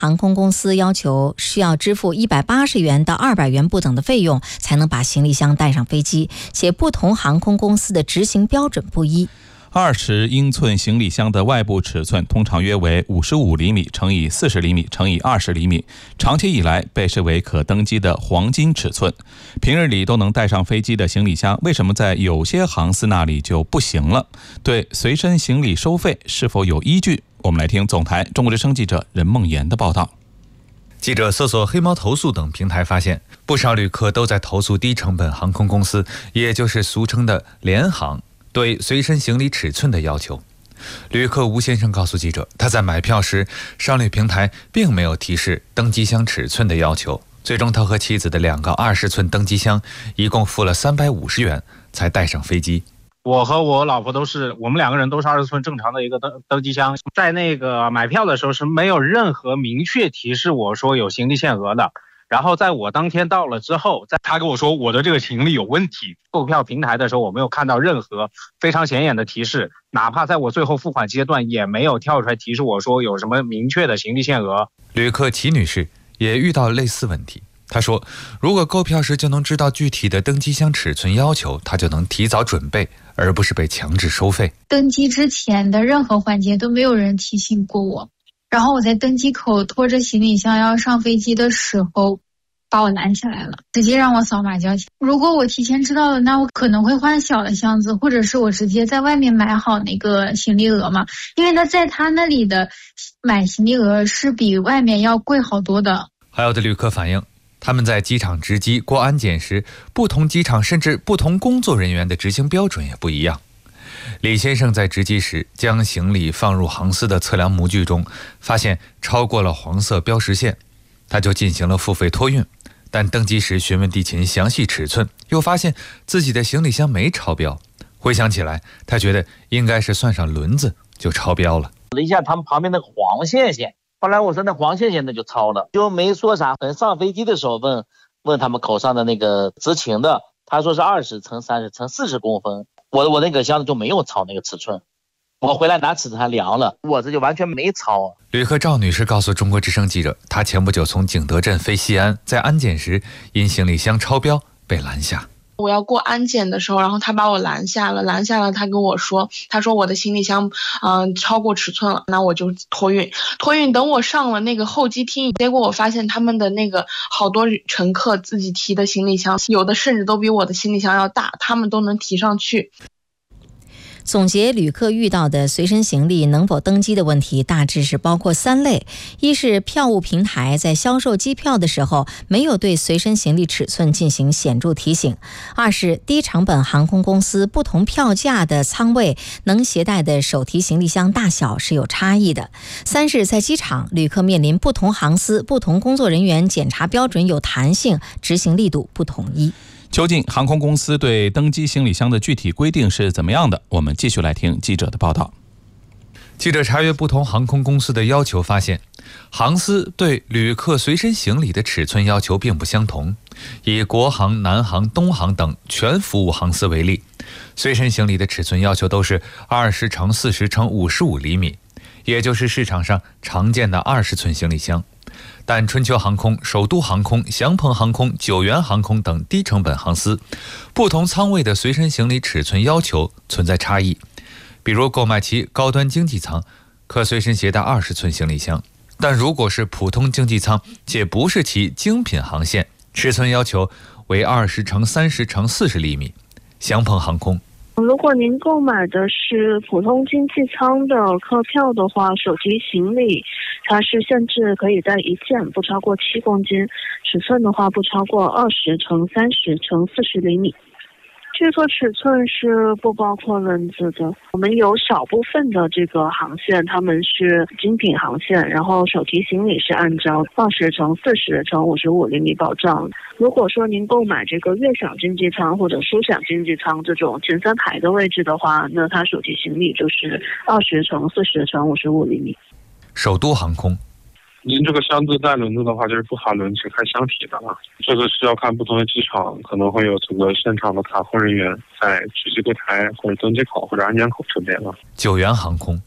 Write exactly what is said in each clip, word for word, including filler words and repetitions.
航空公司要求需要支付一百八十元到二百元不等的费用，才能把行李箱带上飞机，且不同航空公司的执行标准不一。 二十英寸行李箱的外部尺寸通常约为五十五厘米乘以四十厘米乘以二十厘米，长期以来被视为可登机的黄金尺寸。平日里都能带上飞机的行李箱，为什么在有些航司那里就不行了？对随身行李收费是否有依据？我们来听总台中国之声记者任梦妍的报道。 记者搜索黑猫投诉等平台发现，不少旅客都在投诉低成本航空公司，也就是俗称的联航对随身行李尺寸的要求。旅客吴先生告诉记者，他在买票时，商旅平台并没有提示登机箱尺寸的要求，最终他和妻子的两个二十寸登机箱一共付了三百五十元才带上飞机。 我和我老婆都是，我们两个人都是二十寸正常的一个登登机箱，在那个买票的时候是没有任何明确提示我说有行李限额的。然后在我当天到了之后，在他跟我说我的这个行李有问题，购票平台的时候我没有看到任何非常显眼的提示，哪怕在我最后付款阶段也没有跳出来提示我说有什么明确的行李限额。 旅客齐女士也遇到类似问题，她说如果购票时就能知道具体的登机箱尺寸要求，她就能提早准备，而不是被强制收费。 登机之前的任何环节都没有人提醒过我，然后我在登机口拖着行李箱要上飞机的时候把我拦下来了，直接让我扫码交钱。如果我提前知道了，那我可能会换小的箱子，或者是我直接在外面买好那个行李额嘛，因为他在他那里的买行李额是比外面要贵好多的。 还有的旅客反映，他们在机场值机过安检时，不同机场甚至不同工作人员的执行标准也不一样。李先生在值机时将行李放入航司的测量模具中，发现超过了黄色标识线，他就进行了付费托运。但登机时询问地勤详细尺寸，又发现自己的行李箱没超标。回想起来，他觉得应该是算上轮子就超标了。 了一下他们旁边那个黄线线，后来我说那黄线线那就超了，就没说啥。等上飞机的时候问问他们口上的那个执勤的，他说是二十乘三十乘四十公分，我我那个箱子就没有超那个尺寸。我回来拿尺子还量了，我这就完全没超啊。 旅客赵女士告诉中国之声记者，她前不久从景德镇飞西安，在安检时因行李箱超标被拦下。 我要过安检的时候，然后他把我拦下了，拦下了，他跟我说，他说我的行李箱嗯、呃、超过尺寸了，那我就托运。托运等我上了那个候机厅，结果我发现他们的那个好多乘客自己提的行李箱，有的甚至都比我的行李箱要大，他们都能提上去。 总结旅客遇到的随身行李能否登机的问题，大致是包括三类：一是票务平台在销售机票的时候没有对随身行李尺寸进行显著提醒；二是低成本航空公司不同票价的舱位能携带的手提行李箱大小是有差异的；三是在机场旅客面临不同航司不同工作人员检查标准有弹性，执行力度不统一。 究竟航空公司对登机行李箱的具体规定是怎么样的？我们继续来听记者的报道。 记者查阅不同航空公司的要求发现，航司对旅客随身行李的尺寸要求并不相同。以国航、南航、东航等全服务航司为例，随身行李的尺寸要求都是二十乘四十乘五十五厘米，也就是市场上常见的二十寸行李箱。但春秋航空、首都航空、祥鹏航空、九元航空等低成本航司，不同舱位的随身行李尺寸要求存在差异。比如购买其高端经济舱，可随身携带二十寸行李箱，但如果是普通经济舱且不是其精品航线，尺寸要求为二十乘三十乘四十厘米。祥鹏航空， 如果您购买的是普通经济舱的客票的话，手提行李它是限制可以在一件不超过七公斤，尺寸的话不超过二十乘三十乘四十厘米。这个尺寸是不包括轮子的。我们有少部分的这个航线，他们是精品航线，然后手提行李是按照二十乘四十乘五十五厘米保障。如果说您购买这个悦享经济舱或者舒享经济舱这种前三排的位置的话，那它手提行李就是二十乘四十乘五十五厘米。 首都航空， 您这个箱子带轮子的话，就是不含轮子开箱体的了。这个是要看不同的机场，可能会有这个现场的卡控人员在值机柜台或者登机口或者安检口这边了。 九元航空，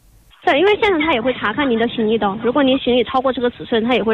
对，因为现场他也会查看您的行李的，如果您行李超过这个尺寸，他也会